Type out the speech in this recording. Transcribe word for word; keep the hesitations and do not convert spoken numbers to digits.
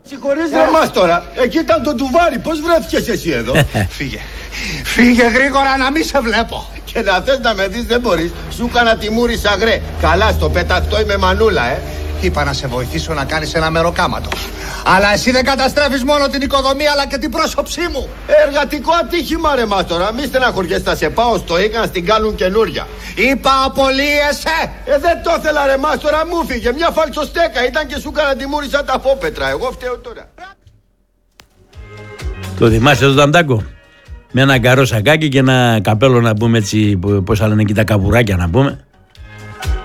Συγχωρείς ρε Μάστορα, εκεί ήταν το τουβάρι, πώς βρέθηκες εσύ εδώ? Φύγε, φύγε γρήγορα να μην σε βλέπω. Και να θες να με δεις δεν μπορείς, σου έκανα τη μούρη σαγρέ. Καλά στο πεταχτό είμαι μανούλα, ε. Είπα να σε βοηθήσω να κάνεις ένα μεροκάματο. Αλλά εσύ δεν καταστρέφεις μόνο την οικοδομία αλλά και την πρόσωψή μου. Εργατικό ατύχημα ρε Μάστορα, μη στεναχωριές, θα σε πάω στο ΙΚΑ να την κάνουν καινούρια. Είπα απολύεσαι. Ε δεν το ήθελα ρε Μάστορα, μου φύγε, μια φαλτσοστέκα ήταν και σου έκανα τη μούρη σαν τα φόπετρα, εγώ φταίω τώρα. Το θυμάσαι τον Ταντάκο? Με ένα καρό σακάκι και ένα καπέλο να πούμε έτσι, πώς θα λένε εκεί τα καβουράκια να πούμε.